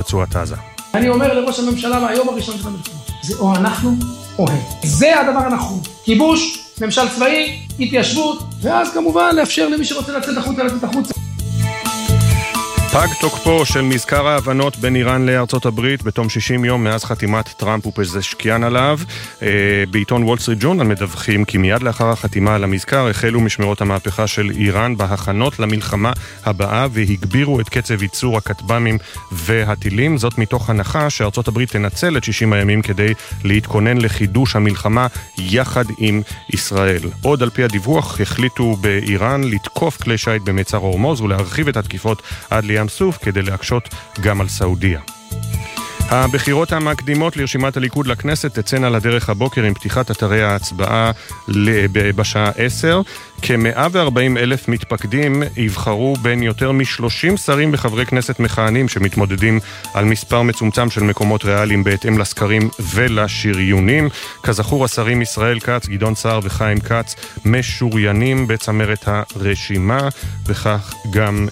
ברצועת עזה. אני אומר לראש הממשלה מהיום הראשון של המלחמה, זה או אנחנו או הם. זה הדבר הנכון. כיבוש, ממשל צבאי, התיישבות, ואז כמובן לאפשר למי שרוצה לצאת החוצה, לצאת החוצה. פג תוקפו של מזכר ההבנות בין איראן לארצות הברית בתום 60 יום מאז חתימת טראמפ ופזשקיאן עליו. בעיתון וול סטריט ג'ורנל מדווחים כי מיד לאחר החתימה על המזכר החלו משמרות המהפכה של איראן בהכנות למלחמה הבאה והגבירו את קצב ייצור הכטב"מים והטילים. זאת מתוך הנחה שארצות הברית תנצל את 60 הימים כדי להתכונן לחידוש המלחמה יחד עם ישראל. עוד על פי הדיווח החליטו באיראן לתקוף כלי שיט במצר הורמוז ולהרחיב את התקיפות עד לים סוף כדי להקשות גם על סעודיה. הבחירות המקדימות לרשימת הליכוד לכנסת תצאנה לדרך הבוקר עם פתיחת אתרי ההצבעה בשעה 10. כ-140,000 מתפקדים יבחרו בין יותר מ-30 שרים וחברי כנסת מכהנים שמתמודדים על מספר מצומצם של מקומות ריאליים בהתאם לסקרים ולשריונים. כזכור, השרים ישראל כץ, גדעון סער וחיים כץ משוריינים בצמרת הרשימה, וכך גם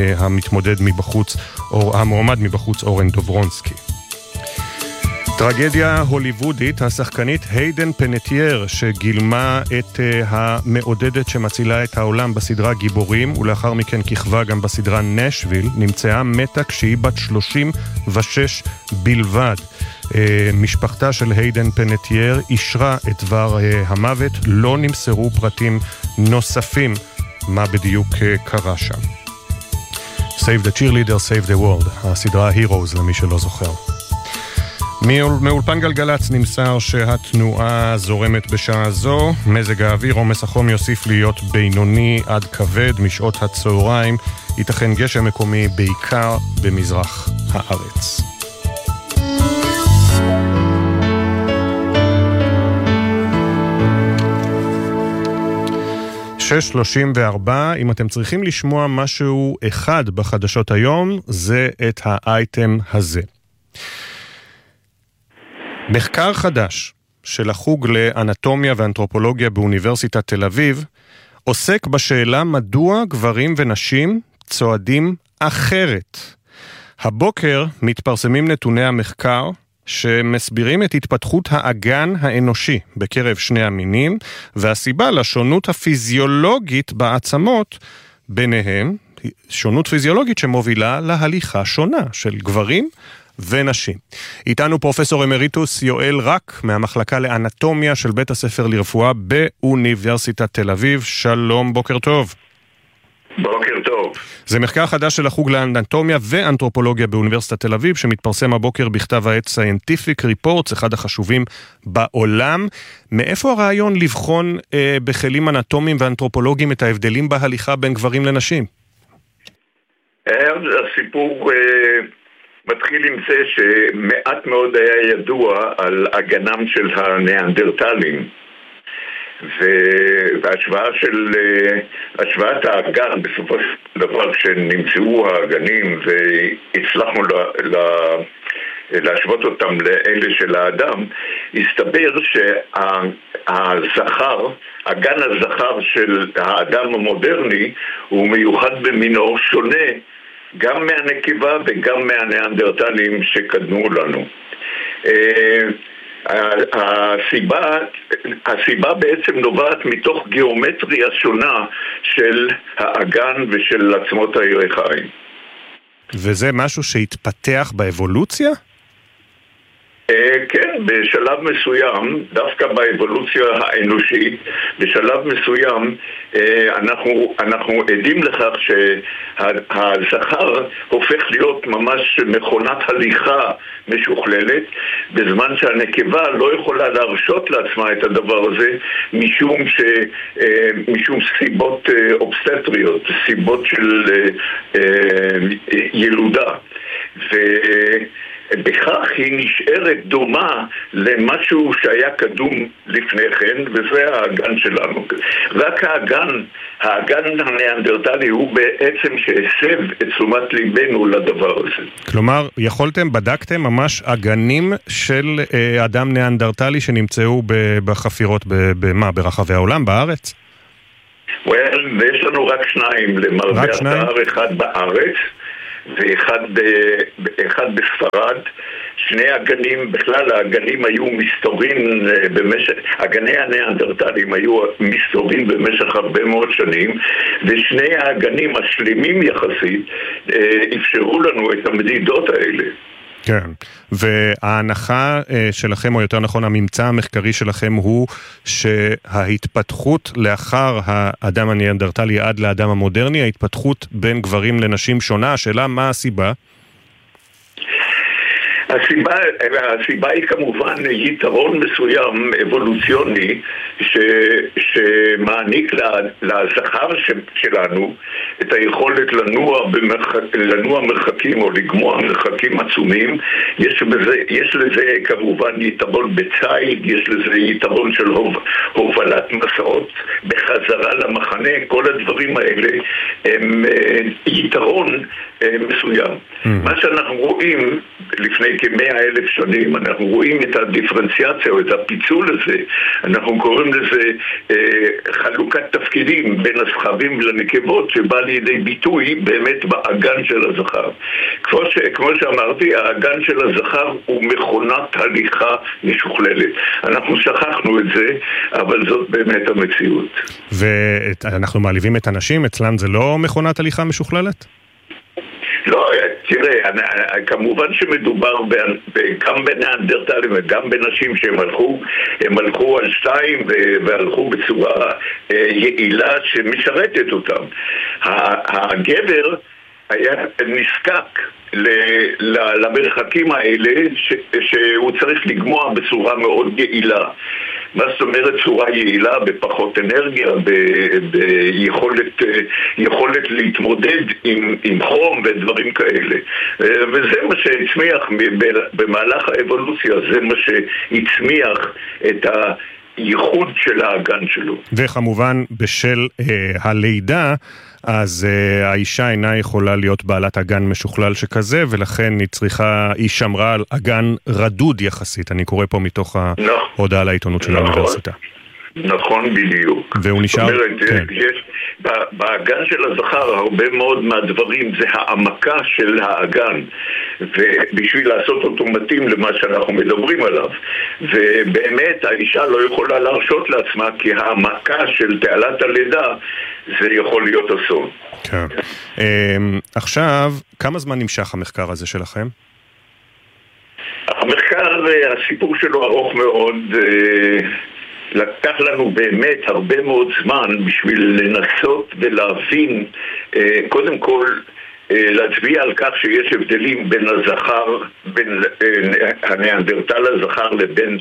המועמד מבחוץ אורן דוברונסקי. טרגדיה הוליוודית, השחקנית היידן פנטייר שגילמה את המעודדת שמצילה את העולם בסדרה גיבורים ולאחר מכן כיכבה גם בסדרה נשוויל, נמצאה מתה כשהיא בת 36 בלבד. משפחתה של היידן פנטייר אישרה את דבר המוות, לא נמסרו פרטים נוספים מה בדיוק קרה שם. Save the cheerleader, save the world, הסדרה Heroes למי שלא זוכר. מאולפן גלגלץ נמסר שהתנועה זורמת בשעה זו. מזג האוויר, עומס החום יוסיף להיות בינוני עד כבד משעות הצהריים. ייתכן גשם מקומי בעיקר במזרח הארץ. .34, אם אתם צריכים לשמוע משהו אחד בחדשות היום, זה את האייטם הזה. מחקר חדש של החוג לאנטומיה ואנתרופולוגיה באוניברסיטת תל אביב עוסק בשאלה מדוע גברים ונשים צועדים אחרת. הבוקר מתפרסמים נתוני המחקר שמסבירים את התפתחות האגן האנושי בקרב שני המינים, והסיבה לשונות הפיזיולוגית בעצמות ביניהם, שונות פיזיולוגית שמובילה להליכה שונה של גברים ונשים. איתנו פרופסור אמריטוס יואל רק מהמחלקה לאנטומיה של בית הספר לרפואה באוניברסיטת תל אביב. שלום, בוקר טוב. בוקר טוב. זה מחקר חדש של החוג לאנטומיה ואנתרופולוגיה באוניברסיטת תל אביב שמתפרסם הבוקר בכתב העת Scientific Reports, אחד החשובים בעולם. מאיפה הרעיון לבחון בכלים אנטומיים ואנתרופולוגיים את ההבדלים בהליכה בין גברים לנשים? הסיפור מתחיל עם זה שמעט מאוד היה ידוע על הגנם של הניאנדרטלים, והשוואת האגן בסופו של דבר כשנמצאו האגנים והצלחנו להשוות אותם לאלה של האדם, הסתבר שהזכר, אגן הזכר של האדם המודרני הוא מיוחד במינו, שונה גם מהנקבה וגם מהניאנדרטלים שקדמו לנו. הסיבה בעצם נובעת מתוך גיאומטריה שונה של האגן ושל עצמות הירכיים. וזה משהו שהתפתח באבולוציה? כן, בשלב מסוים, דווקא באבולוציה האנושית, בשלב מסוים אנחנו עדים לכך שהזכר הופך להיות ממש מכונת הליכה משוכללת, בזמן שהנקבה לא יכולה להרשות לעצמה את הדבר הזה משום סיבות אובסטטריות, סיבות של ילודה. בכך היא נשארת דומה למשהו שהיה קדום לפני כן, וזה האגן שלנו. רק האגן הניאנדרטלי הוא בעצם שהסב את תשומת ליבנו לדבר הזה. כלומר, בדקתם ממש אגנים של אדם ניאנדרטלי שנמצאו בחפירות ברחבי העולם, בארץ? ויש לנו רק שניים למרבה הצער, אחד בארץ ואחד בספרד. שני הגנים, בכלל הגנים היו מסתורים הגני הניאנדרטלים היו מסתורים במשך הרבה מאוד שנים, ושני הגנים השלימים יחסית אפשרו לנו את המדידות האלה. כן, וההנחה שלכם, או יותר נכון הממצא המחקרי שלכם, הוא שההתפתחות לאחר האדם הניאנדרטלי עד לאדם המודרני, ההתפתחות בין גברים לנשים שונה. השאלה מה הסיבה? הסיבה היא כמובן יתרון מסוים אבולוציוני שמעניק לזכר שלנו את היכולת לנוע מרחקים או לגמוע מרחקים עצומים. יש לזה כמובן יתרון בצייד, יש לזה יתרון של הובלת מסעות בחזרה למחנה. כל הדברים האלה הם יתרון מסוים. מה שאנחנו רואים לפני כ100,000 שנים, אנחנו רואים את הדיפרנציאציה או את הפיצול הזה, אנחנו קוראים לזה חלוקת תפקידים בין הזכרים לנקבות, שבא לידי ביטוי באמת באגן של הזכר. כמו שאמרתי, האגן של הזכר הוא מכונת הליכה משוכללת. אנחנו שכחנו את זה, אבל זאת באמת המציאות. ואנחנו מעליבים את הנשים, אצלם זה לא מכונת הליכה משוכללת? לא, תראה, כמובן שמדובר גם בניאנדרטלים וגם בנשים שהם הלכו על שתיים והלכו בצורה יעילה שמשרתת אותם. הגבר היה נזקק למרחקים האלה שהוא צריך לגמוע בצורה מאוד יעילה. מה זאת אומרת צורה יעילה? בפחות אנרגיה, ביכולת להתמודד עם חום ודברים כאלה. וזה מה שהצמיח במהלך האבולוציה, זה מה שהצמיח את הייחוד של האגן שלו. וכמובן בשל הלידה, אז האישה אינה יכולה להיות בעלת אגן משוכלל שכזה, ולכן היא שמרה על אגן רדוד יחסית. אני קורא פה מתוך ההודעה לעיתונות של האוניברסיטה. נכון, בדיוק. והוא נשאר... זאת אומרת, באגן של הזכר הרבה מאוד מהדברים זה העמקה של האגן, ובשביל לעשות אותו מתאים למה שאנחנו מדברים עליו. ובאמת האישה לא יכולה להרשות לעצמה, כי העמקה של תעלת הלידה זה יכול להיות אסון. כן. עכשיו, כמה זמן נמשך המחקר הזה שלכם? המחקר, הסיפור שלו ארוך מאוד. לקח לנו באמת הרבה מאוד זמן בשביל לנסות ולהבין, קודם כל להצביע על כך שיש הבדלים בין הזכר, בין הניאנדרטל הזכר לבין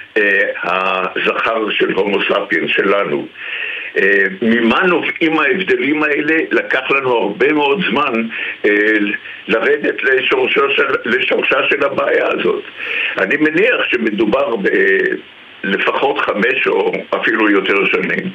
הזכר של הומו ספיאנס שלנו. ממה נובעים ההבדלים האלה? לקח לנו הרבה מאוד זמן לרדת לשורשה של הבעיה הזאת. אני מניח שמדובר לפחות 5 או אפילו יותר שנים.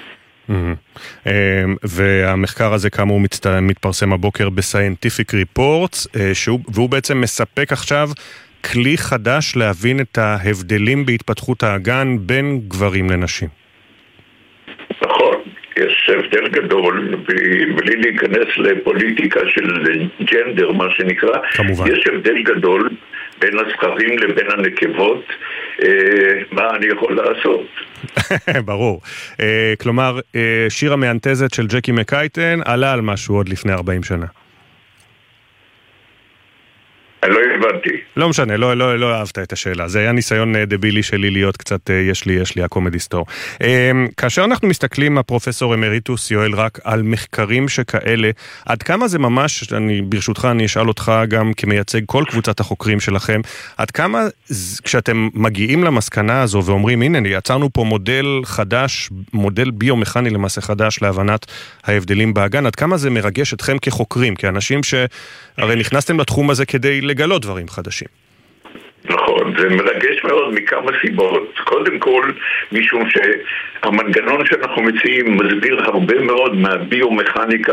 והמחקר הזה כאמור מתפרסם הבוקר ב-Scientific Reports, והוא בעצם מספק עכשיו כלי חדש להבין את ההבדלים בהתפתחות האגן בין גברים לנשים. נכון, יש הבדל גדול, בלי להיכנס לפוליטיקה של ג'נדר, מה שנקרא. כמובן. יש הבדל גדול בין הזכרים לבין הנקבות. מה אני יכול לעשות? ברור. כלומר, שיר המאנטזת של ג'קי מקייטן עלה על משהו עוד לפני 40 שנה. אני לא הבנתי. לא משנה, לא אהבת את השאלה. זה היה ניסיון דבילי שלי להיות קצת יש לי הקומדי סטור. כאשר אנחנו מסתכלים, הפרופסור אמריטוס יואל רק, על מחקרים שכאלה, עד כמה זה ממש, ברשותך אני אשאל אותך גם כמייצג כל קבוצת החוקרים שלכם, עד כמה כשאתם מגיעים למסקנה הזו ואומרים, הנה, יצרנו פה מודל חדש, מודל ביומכני למעשה חדש להבנת ההבדלים באגן, עד כמה זה מרגש אתכם כחוקרים, כאנשים שהרי נכנסתם לתחום הזה כדי לגלות דברים חדשים. נכון, זה מרגש מאוד מכמה סיבות. קודם כל, משום שהמנגנון שאנחנו מציעים מסביר הרבה מאוד מהביומכניקה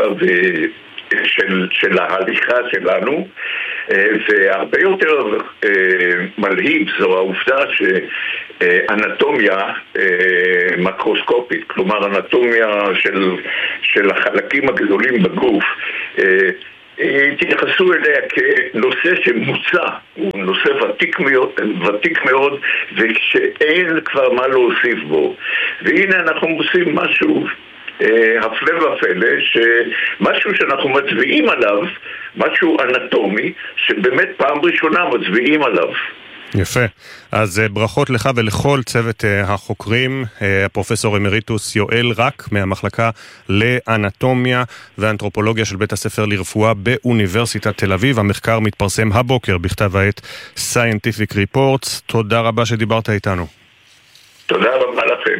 של ההליכה שלנו, והרבה יותר מלהיב זו העובדה שאנטומיה מקרוסקופית, כלומר אנטומיה של החלקים הגדולים בגוף, תייחסו אליה כנושא שמוצע, הוא נושא ותיק מאוד וכשאין כבר מה להוסיף בו. והנה אנחנו עושים משהו הפלא ופלא, שמשהו שאנחנו מצביעים עליו, משהו אנטומי, שבאמת פעם ראשונה מצביעים עליו. יפה. אז ברכות לך ולכל צוות החוקרים, הפרופסור אמריטוס יואל רק מהמחלקה לאנטומיה ואנתרופולוגיה של בית הספר לרפואה באוניברסיטת תל אביב. המחקר מתפרסם הבוקר בכתב העת Scientific Reports. תודה רבה שדיברת איתנו. תודה רבה לכם.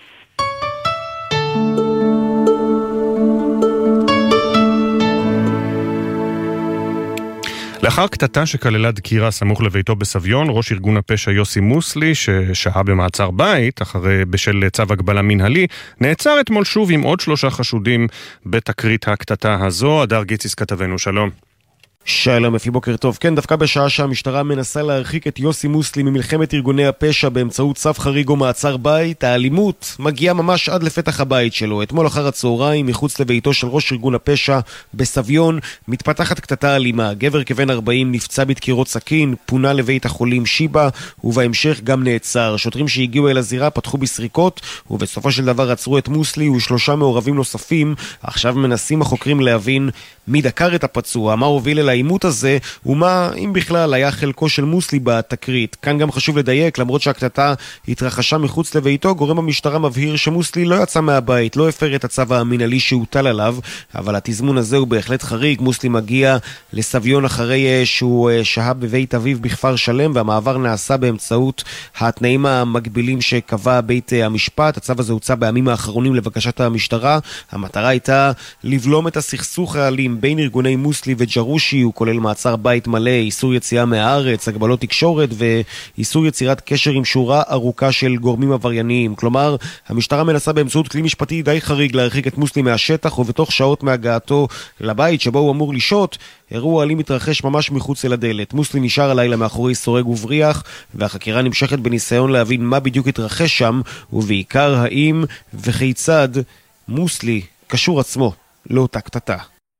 לאחר קטטה שכללה דקירה סמוך לביתו בסביון, ראש ארגון הפשע יוסי מוסלי, ששהה במעצר בית, בשל צו הגבלה מנהלי, נעצר אתמול שוב עם עוד 3 חשודים בתקרית הקטטה הזו. הדר גיציס כתבנו, שלום. שלום, אפי, בוקר טוב. כן, דווקא בשעה שהמשטרה מנסה להרחיק את יוסי מוסלי ממלחמת ארגוני הפשע באמצעות צו חריג או מעצר בית, האלימות מגיעה ממש עד לפתח הבית שלו. אתמול אחר הצהריים, מחוץ לביתו של ראש ארגון הפשע בסביון, מתפתחת קטטה אלימה. גבר כבן 40 נפצע בדקירות סכין, פונה לבית החולים שיבא, ובהמשך גם נעצר. שוטרים שהגיעו אל הזירה פתחו בסריקות, ובסופו של דבר עצרו את מוסלי ו3 מעורבים נוספים. עכשיו מנסים החוקרים להבין מי דקר את הפצוע, מה הוביל אל העימות הזה, ומה, אם בכלל, היה חלקו של מוסלי בתקרית. כאן גם חשוב לדייק, למרות שהקטטה התרחשה מחוץ לביתו, גורם המשטרה מבהיר שמוסלי לא יצא מהבית, לא הפר את הצו המנהלי שהוטל עליו, אבל התזמון הזה הוא בהחלט חריג. מוסלי מגיע לסביון אחרי שהוא שהה בבית אביו בכפר שלם, והמעבר נעשה באמצעות התנאים המגבילים שקבע בית המשפט. הצו הזה הוצא בימים האחרונים לבקשת המשטרה. המטרה הייתה לבלום את הסכסוך האלים בין ארגוני מוסלי וג'רושי, הוא כולל מעצר בית מלא, איסור יציאה מהארץ, הגבלות תקשורת ואיסור יצירת קשר עם שורה ארוכה של גורמים עברייניים. כלומר, המשטרה מנסה באמצעות כלי משפטי די חריג להרחיק את מוסלי מהשטח, ובתוך שעות מהגעתו לבית שבו הוא אמור לשהות, אירוע אלים מתרחש ממש מחוץ אל הדלת. מוסלי נשאר הלילה מאחורי סורג ובריח, והחקירה נמשכת בניסיון להבין מה בדיוק התרחש שם, ובעיקר האם וכיצד מוסלי קשור עצמו לאותה קטטה.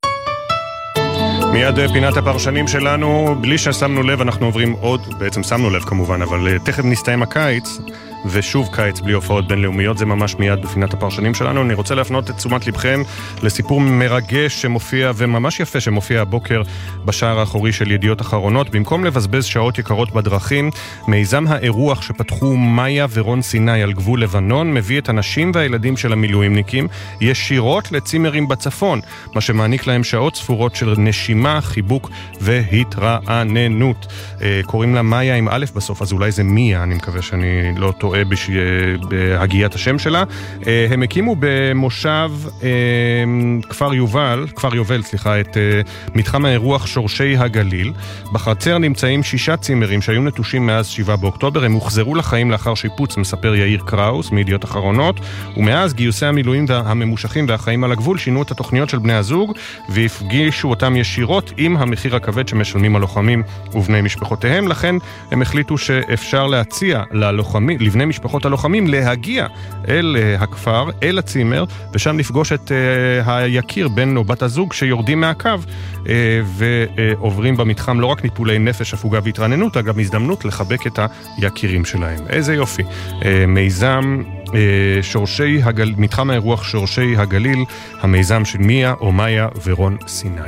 מיד פינת הפרשנים שלנו, בלי ששמנו לב, אנחנו עוברים עוד, בעצם שמנו לב כמובן, אבל תכף נסתיים הקיץ, ושוב קיץ בלי הופעות בינלאומיות, זה ממש מיד בפינת הפרשנים שלנו. אני רוצה להפנות את תשומת לבכם לסיפור מרגש שמופיע, וממש יפה שמופיע הבוקר בשער האחורי של ידיעות אחרונות. במקום לבזבז שעות יקרות בדרכים, מיזם האירוח שפתחו מאיה ורון סיני על גבול לבנון, מביא את הנשים והילדים של המילואימניקים ישירות לצימרים בצפון, מה שמעניק להם שעות ספורות של נשימה, חיבוק והתרעננות. קוראים לה מאיה עם א' בסוף, אז אולי זה מיה, אני מקווה שאני לא טועה בהגיית השם שלה. הם הקימו במושב כפר יובל, את מתחם האירוח שורשי הגליל. בחצר נמצאים 6 צימרים שהיו נטושים מאז 7 באוקטובר. הם הוחזרו לחיים לאחר שיפוץ, מספר יאיר קראוס מידיעות אחרונות, ומאז גיוסי המילואים הממושכים והחיים על הגבול שינו את התוכניות של בני הזוג והפגישו אותם ישירות עם המחיר הכבד שמשלמים הלוחמים ובני משפחותיהם. לכן הם החליטו שאפשר להציע לבני משפחות הלוחמים להגיע אל הכפר, אל הצימר, ושם לפגוש את היקיר בן או בת הזוג שיורדים מהקו ועוברים במתחם לא רק ניפולי נפש, הפוגה והתרעננות, אגב הזדמנות לחבק את היקירים שלהם. איזה יופי. מיזם מתחם האירוח שורשי הגליל, המיזם של מיה או מאיה ורון סיני.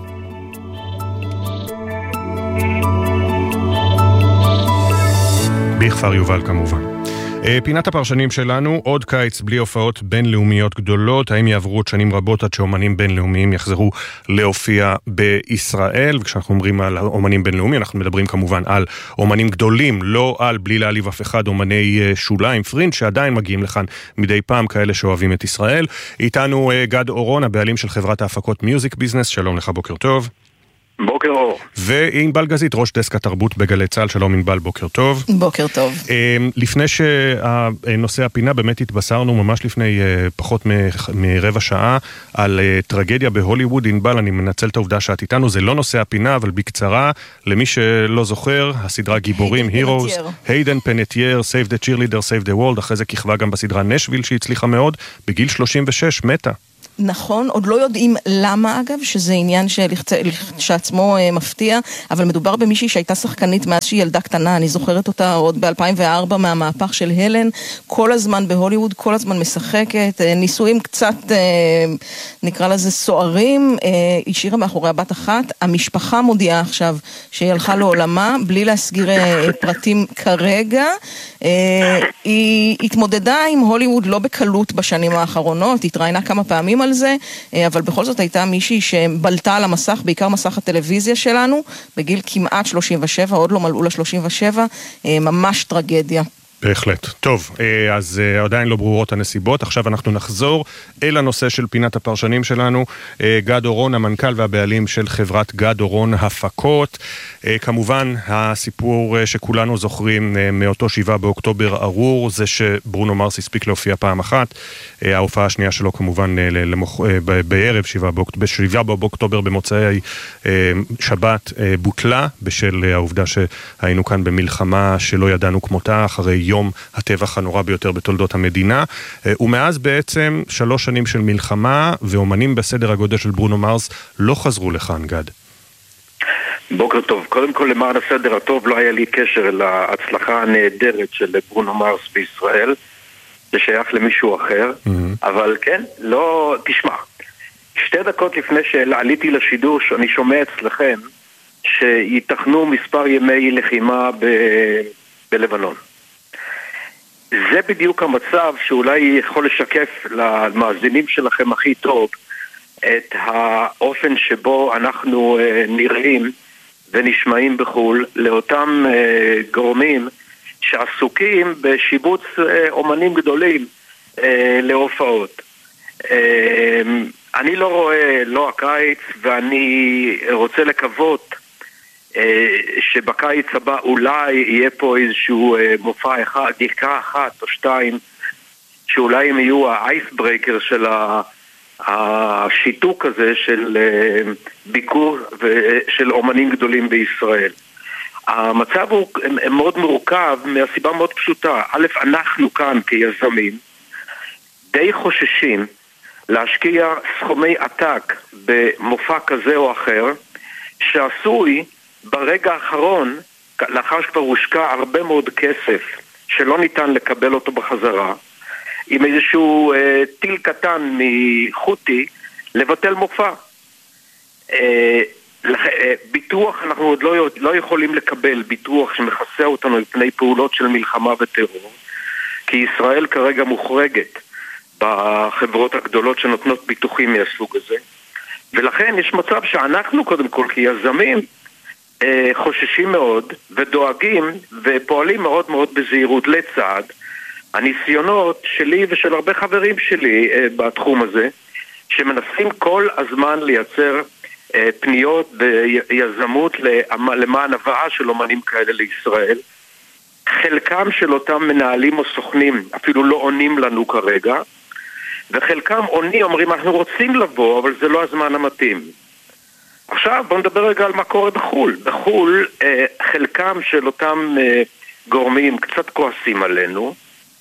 בכפר יובל כמובן. פינת הפרשנים שלנו, עוד קיץ בלי הופעות בינלאומיות גדולות. האם יעברו עוד שנים רבות עד שאומנים בינלאומיים יחזרו להופיע בישראל? וכשאנחנו אומרים על אומנים בינלאומיים, אנחנו מדברים כמובן על אומנים גדולים, לא על, בלי להעליב אף אחד, אומני שוליים, פרינג' שעדיין מגיעים לכאן מדי פעם, כאלה שאוהבים את ישראל. איתנו גד אורון, הבעלים של חברת ההפקות מיוזיק ביזנס. שלום לך, בוקר טוב. בוקר אור. וענבל גזית, ראש דסק התרבות בגלי צה"ל. שלום ענבל, בוקר טוב. בוקר טוב. לפני שנושא הפינה, באמת התבשרנו ממש לפני פחות מרבע שעה על טרגדיה בהוליווד. ענבל, אני מנצל את העובדה שאת איתנו, זה לא נושא הפינה, אבל בקצרה, למי שלא זוכר, הסדרה גיבורים, Heroes, היידן פנטייר, Save the Cheerleader, Save the World, אחרי זה כיכבה גם בסדרה נשוויל שהצליחה מאוד, בגיל 36 מתה. נכון, עוד לא יודעים למה אגב, שזה עניין שעצמו מפתיע, אבל מדובר במישהי שהייתה שחקנית מאז שהיא ילדה קטנה, אני זוכרת אותה עוד ב-2004 מהמהפך של הלן, כל הזמן בהוליווד, כל הזמן משחקת, ניסויים קצת, נקרא לזה סוערים, השאירה מאחורי הבת אחת, המשפחה מודיעה עכשיו שהיא הלכה לעולמה, בלי להסגיר פרטים כרגע, היא התמודדה עם הוליווד לא בקלות בשנים האחרונות, התראיינה כמה פעמים על זה, אבל בכל זאת הייתה מישהי שבלטה על המסך, בעיקר מסך הטלוויזיה שלנו, בגיל כמעט 37, עוד לא מלאו לה 37, ממש טרגדיה. בהחלט. טוב, אז עדיין לא ברורות הנסיבות. עכשיו אנחנו נחזור אל הנושא של פינת הפרשנים שלנו. גד אורון, המנכ"ל והבעלים של חברת גד אורון הפקות. כמובן, הסיפור שכולנו זוכרים מאותו 7 באוקטובר ארור, זה שברונו מרס הספיק להופיע פעם אחת. ההופעה השנייה שלו כמובן בערב 7 באוקטובר במוצאי שבת בוטלה, בשל העובדה שהיינו כאן במלחמה שלא ידענו כמותה, אחרי יום הטבח הנורא ביותר בתולדות המדינה, ומאז בעצם 3 שנים של מלחמה, ואומנים בסדר הגודל של ברונו מרס לא חזרו לכאן, גד. בוקר טוב. קודם כל, למען הסדר הטוב, לא היה לי קשר להצלחה הנהדרת של ברונו מרס בישראל, זה שייך למישהו אחר, אבל כן, לא, תשמע, 2 דקות לפני שעליתי לשידור, שאני שומע אצלכם, שיתכנו מספר ימי לחימה בלבנון. זה בדיוק המצב שאולי יכול לשקף למאזינים שלכם הכי טוב את האופן שבו אנחנו נראים ונשמעים בחול לאותם גורמים שעסוקים בשיבוץ אומנים גדולים להופעות. אני לא רואה לא הקיץ, ואני רוצה לקוות שבקיץ הבא אולי יהיה פה איזשהו מופע אחד, דקה 1 או 2, שאולי הם יהיו האייסברקר של השיתוק הזה של ביקור של אומנים גדולים בישראל. המצב הוא מאוד מורכב מהסיבה מאוד פשוטה. א', אנחנו כאן כיזמים די חוששים להשקיע סכומי עתק במופע כזה או אחר, שעשוי ברגע האחרון, לאחר שכבר הושקע הרבה מאוד כסף שלא ניתן לקבל אותו בחזרה, עם איזשהו טיל קטן מחוטי לבטל מופע. ביטוח, אנחנו עוד לא יכולים לקבל ביטוח שמכסה אותנו מפני פעולות של מלחמה וטרור, כי ישראל כרגע מוחרגת בחברות הגדולות שנותנות ביטוחים מהסוג הזה, ולכן יש מצב שאנחנו קודם כל כיזמים חוששים מאוד ודואגים ופועלים מאוד מאוד בזהירות לצד הניסיונות שלי ושל הרבה חברים שלי בתחום הזה, שמנסים כל הזמן לייצר פניות ויזמות למען הבאה של אומנים כאלה לישראל. חלקם של אותם מנהלים או סוכנים אפילו לא עונים לנו כרגע, וחלקם אומרים אנחנו רוצים לבוא אבל זה לא הזמן המתאים. עכשיו בואו נדבר רגע על מה קורה בחול. בחול חלקם של אותם גורמים קצת כועסים עלינו,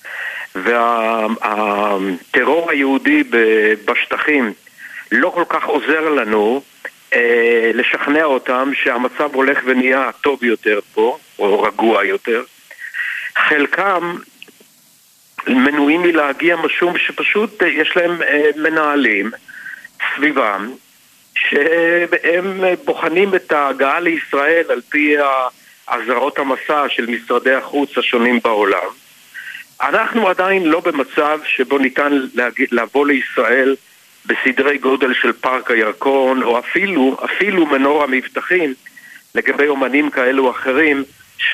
והטרור היהודי בשטחים לא כל כך עוזר לנו לשכנע אותם שהמצב הולך ונהיה טוב יותר פה, או רגוע יותר. חלקם מנועים מלהגיע משום שפשוט יש להם מנהלים סביבם שהם בוחנים את ההגעה לישראל על פי הזרעות המסע של משרדי החוץ השונים בעולם. אנחנו עדיין לא במצב שבו ניתן לבוא לישראל בסדרי גודל של פארק הירקון, או אפילו מנור המבטחים לגבי אומנים כאלו אחרים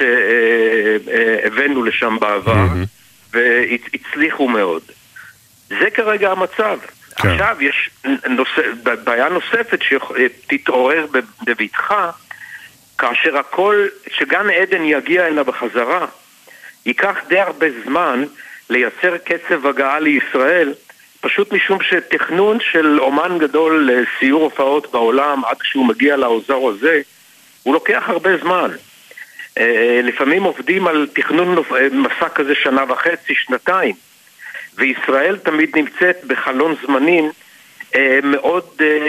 שהבאנו לשם בעבר והצליחו מאוד. זה כרגע המצב. כן. עכשיו יש בעיה נוספת שתתעורר בביתך, כאשר שגן עדן יגיע הנה בחזרה, ייקח די הרבה זמן לייצר קצב הגעה לישראל, פשוט משום שתכנון של אומן גדול לסיור הופעות בעולם עד שהוא מגיע לאזור הזה, הוא לוקח הרבה זמן. לפעמים עובדים על תכנון מסע כזה 1.5 2, וישראל תמיד נמצאת בחלון זמנים מאוד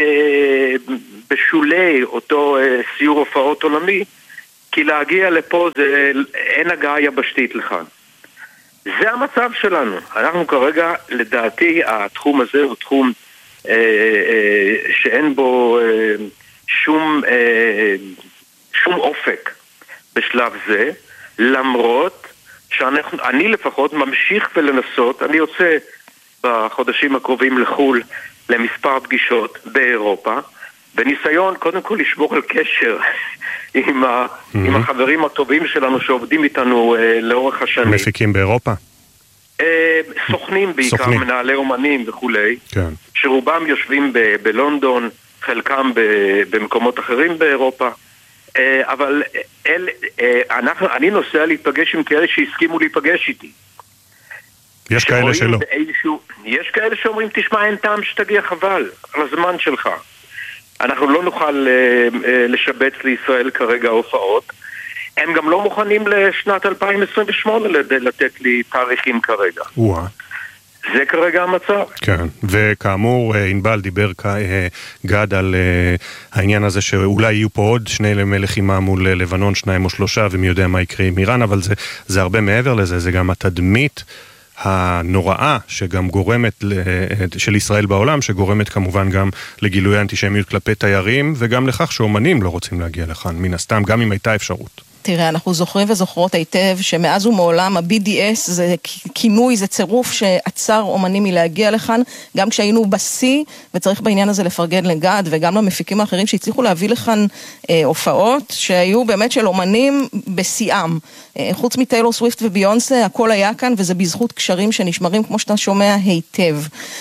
בשולי אותו סיור הופעות עולמי, כי להגיע לפה אין הגעה יבשתית לכאן. זה המצב שלנו. אנחנו כרגע, לדעתי, התחום הזה הוא תחום שאין בו שום אופק בשלב זה, למרות שאני לפחות ממשיך ולנסות. אני יוצא בחודשים הקרובים לחול למספר פגישות באירופה, בניסיון קודם כל לשמור על קשר עם החברים הטובים שלנו שעובדים איתנו לאורך השנים. מפיקים באירופה? סוכנים בעיקר, מנהלי אומנים וכולי, שרובם יושבים בלונדון, חלקם במקומות אחרים באירופה, אבל אני נוסע להיפגש עם כאלה שהסכימו להיפגש איתי. יש כאלה שלא. יש כאלה שאומרים, תשמע, אין טעם שתגיע, חבל על הזמן שלך. אנחנו לא נוכל לשבץ לישראל כרגע הופעות. הם גם לא מוכנים לשנת 2028 לתת לי תאריכים כרגע. זה כרגע המצב. כן, וכאמור, ענבל דיבר גד על העניין הזה שאולי יהיו פה עוד שני לחימה מול לבנון, 2 או 3, ומי יודע מה יקרה עם איראן, אבל זה הרבה מעבר לזה, זה גם התדמית הנוראה שגם גורמת של ישראל בעולם, שגורמת כמובן גם לגילוי האנטישמיות כלפי תיירים, וגם לכך שאומנים לא רוצים להגיע לכאן, מן הסתם, גם אם הייתה אפשרות. תראה, אנחנו זוכרים וזוכרות היטב שמאז ומעולם ה-BDS זה כינוי, זה צירוף שעצר אומנים מלהגיע לכאן, גם כשהיינו בשיא, וצריך בעניין הזה לפרגן לגד וגם למפיקים האחרים שהצליחו להביא לכאן הופעות שהיו באמת של אומנים בשיאם. חוץ מטיילור סוויפט וביונסה, הכל היה כאן, וזה בזכות קשרים שנשמרים, כמו שאתה שומע, היטב.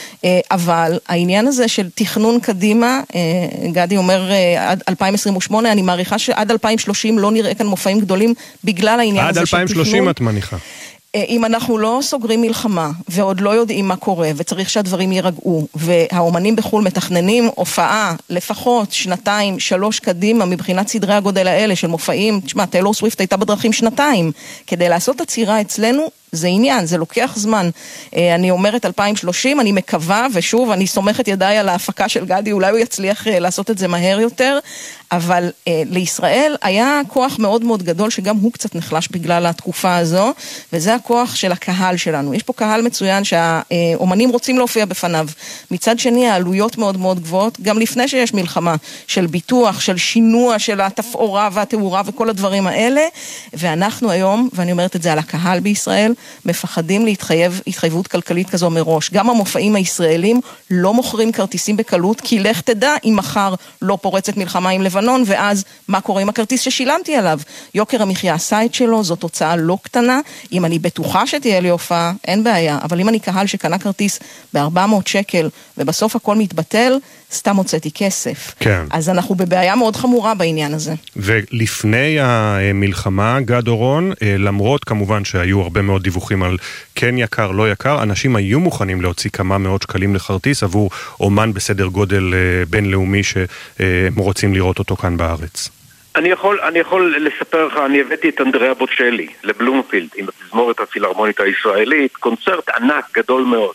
אבל העניין הזה של תכנון קדימה, גדי אומר עד 2028, אני מעריכה שעד 2030 לא נראה כאן מופעים גדולים בגלל העניין הזה של תכנון. עד 2030 את מניחה. אם אנחנו לא סוגרים מלחמה, ועוד לא יודעים מה קורה, וצריך שהדברים יירגעו, והאומנים בחול מתכננים הופעה לפחות 2-3 קדימה, מבחינת סדרי הגודל האלה של מופעים, תשמע, טיילור סוויפט הייתה בדרכים 2, כדי לעשות עצירה אצלנו, זה עניין, זה לוקח זמן. אני אומרת 2030, אני מקווה, ושוב, אני סומכת ידיי על ההפקה של גדי, אולי הוא יצליח לעשות את זה מהר יותר, אבל לישראל היה כוח מאוד מאוד גדול, שגם הוא קצת נחלש בגלל התקופה הזו, וזה הכוח של הקהל שלנו. יש פה קהל מצוין שהאומנים רוצים להופיע בפניו. מצד שני, העלויות מאוד מאוד גבוהות, גם לפני שיש מלחמה, של ביטוח, של שינוע, של התפאורה והתאורה וכל הדברים האלה, ואנחנו היום, ואני אומרת את זה על הקהל בישראל, מפחדים להתחייב התחייבות כלכלית כזו מראש. גם המופעים הישראלים לא מוכרים כרטיסים בקלות, כי לך תדע אם מחר לא פורצת מלחמה עם לבנון, ואז מה קורה עם הכרטיס ששילמתי עליו? יוקר המחיה עשה את שלו, זאת הוצאה לא קטנה. אם אני בטוחה שתהיה לי הופעה, אין בעיה. אבל אם אני קהל שקנה כרטיס ב-400 שקל, ובסוף הכל מתבטל, סתם הוצאתי כסף. כן. אז אנחנו בבעיה מאוד חמורה בעניין הזה. ולפני המלחמה, גד אורון, למרות כמובן שהיו הרבה מאוד דיווחים על כן יקר, לא יקר, אנשים היו מוכנים להוציא כמה מאות שקלים לכרטיס עבור אומן בסדר גודל בינלאומי שרוצים לראות אותו כאן בארץ. אני יכול לספר לך, אני הבאתי את אנדריאה בוצ'לי לבלומפילד עם התזמורת הפילהרמונית הישראלית, קונצרט ענק גדול מאוד.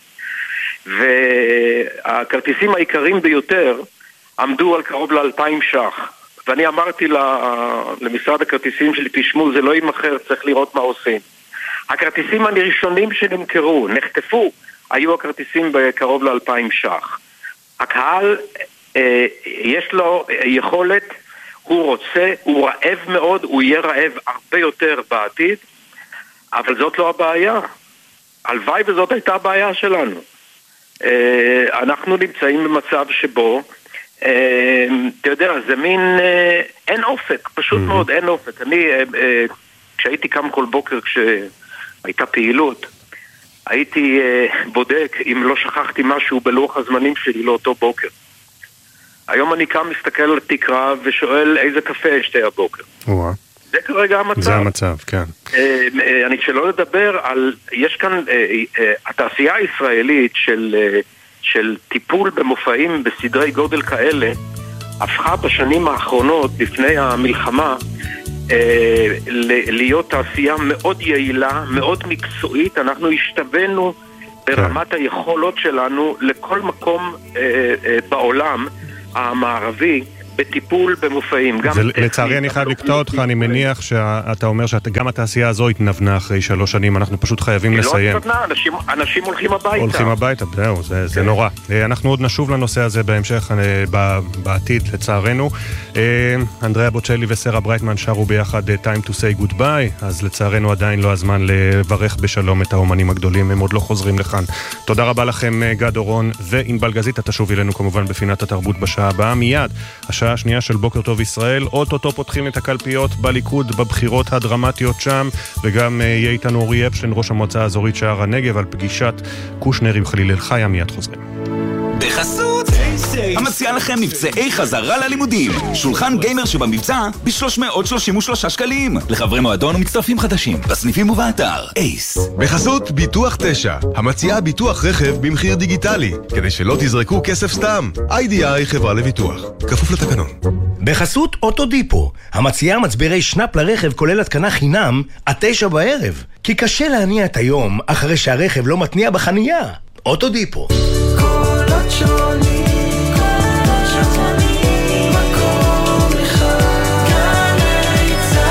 והכרטיסים העיקריים ביותר עמדו על קרוב ל2,000 ש"ח, ואני אמרתי למשרד הכרטיסים שלי, תשמעו, זה לא יימחר, צריך לראות מה עושים. הכרטיסים הראשונים שנמכרו, נחטפו, היו הכרטיסים בקרוב ל2,000 ש"ח. הקהל, יש לו יכולת, הוא רוצה, הוא רעב מאוד, הוא יהיה רעב הרבה יותר בעתיד, אבל זאת לא הבעיה. הלוואי וזאת הייתה הבעיה שלנו. אנחנו נמצאים במצב שבו, אתה יודע, זה מין, אין אופק, פשוט מאוד אין אופק. אני, כשהייתי קם כל בוקר כשהייתה פעילות, הייתי בודק אם לא שכחתי משהו בלוח הזמנים שלי לאותו בוקר. היום אני קם, מסתכל על תקרה ושואל איזה קפה יש הבוקר. זה כרגע המצב. זה המצב, כן. אני שלא לדבר על, יש כאן, התעשייה הישראלית של טיפול במופעים בסדרי גודל כאלה, הפכה בשנים האחרונות, לפני המלחמה, להיות תעשייה מאוד יעילה, מאוד מקצועית. אנחנו השתווינו ברמת היכולות שלנו לכל מקום בעולם המערבי בטיפול במופעים. לצערי אני חייב לקטוע אותך, אני מניח שאתה אומר שגם התעשייה הזו התנבנה אחרי 3 שנים, אנחנו פשוט חייבים לסיים. לא התנבנה, אנשים הולכים הביתה. הולכים הביתה, זהו, זה נורא. אנחנו עוד נשוב לנושא הזה בהמשך, בעתיד, לצערנו. אנדריאה בוצ'לי וסרה ברייטמן שרו ביחד Time to say goodbye, אז לצערנו עדיין לא הזמן לברך בשלום את האומנים הגדולים, הם עוד לא חוזרים לכאן. תודה רבה לכם גד אורון וענבל גזית, תשוב אלינו כמובן בפינת התרבות בשעה הבאה מיד. השעה השנייה של בוקר טוב ישראל, אוטוטו פותחים את הקלפיות בליכוד בבחירות הדרמטיות שם, וגם יהיה איתנו אורי אפשטיין, ראש המועצה האזורית שער הנגב, על פגישת קושנר עם חליל אלחיה. מיד חוזרים. בחסות המציע לכם מבצעי חזרה ללימודים, שולחן גיימר שבמבצע ב-333 שקלים לחברי מועדון ומצטרפים חדשים בסניפים ובאתר אייס. בחסות ביטוח 9, המציעה ביטוח רכב במחיר דיגיטלי, כדי שלא תזרקו כסף סתם. IDI חברה לביטוח, כפוף לתקנון. בחסות אוטודיפו, המציעה מצברי שנאפ לרכב כולל התקנה חינם עד 9 בערב, כי קשה להניע את היום אחרי שהרכב לא מתניע בחנייה. אוטודיפו. קולות שונים, מקום לך, גלי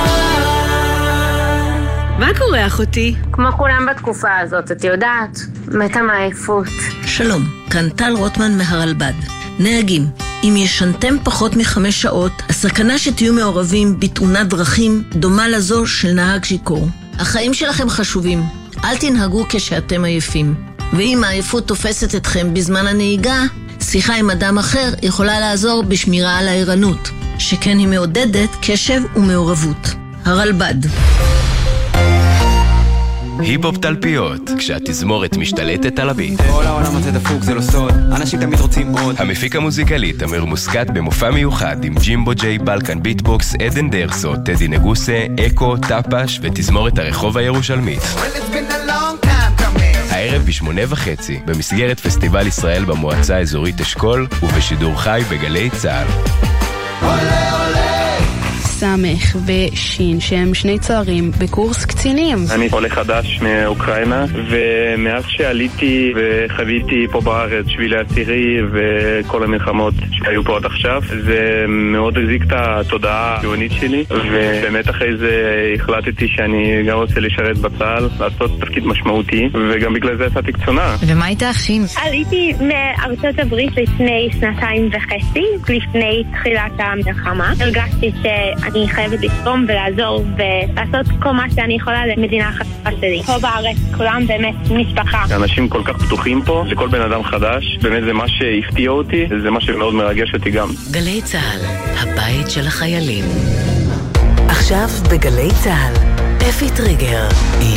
צהל. מה קורה אחותי? כמו כולם בתקופה הזאת, את יודעת, מתה מעייפות. שלום, כאן טל רוטמן מהרלב"ד. נהגים, אם ישנתם פחות מ5 שעות, הסכנה שתהיו מעורבים בתאונת דרכים דומה לזו של נהג שיכור. החיים שלכם חשובים, אל תנהגו כשאתם עייפים. ואם העייפות תופסת אתכם בזמן הנהיגה, שיחה עם אדם אחר יכולה לעזור בשמירה על הערנות, שכן היא מעודדת קשב ומעורבות. הרלב"ד. היפ-הופ תלפיות, כשהתזמורת משתלטת על הביט. כל העולם הזה דפוק, זה לא סוד, אנשים תמיד רוצים עוד. המפיק המוזיקלי תמיר מוסקת במופע מיוחד עם ג'ימבו ג'יי, בלקן ביטבוקס, עדן דרסו, טדי נגוסה, אקו, טפש ותזמורת הרחוב הירושלמית. הערב ב8:30 במסגרת פסטיבל ישראל במועצה האזורית אשכול ובשידור חי בגלי צהל. סמך ושין שהם 2 צוערים בקורס קצינים. אני עולה חדש מאוקראינה, ומאז שעליתי וחוויתי פה בארץ שבילי הצירי וכל המלחמות שהיו פה עד עכשיו, זה מאוד הזיק את התודעה הציונית שלי, ובאמת אחרי זה החלטתי שאני גם רוצה לשרת בצה"ל, לעשות תפקיד משמעותי, וגם בגלל זה יצאתי קצונה. ומה הייתה אחים? עליתי מארצות הברית לפני 2.5 לפני תחילת המלחמה. הרגשתי שאני חייבת לתרום ולעזור ולעשות כל מה שאני יכולה למדינה החדשה שלי. פה בארץ כולם באמת משפחה. אנשים כל כך פתוחים פה, לכל בן אדם חדש, באמת זה מה שהפתיע אותי, זה מה שמאוד מרגש אותי גם. גלי צהל, הבית של החיילים. עכשיו בגלי צהל, אפי טריגר.